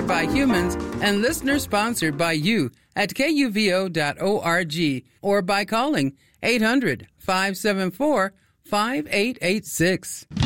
created by humans and listener-sponsored by you at KUVO.org or by calling 800-574-5886.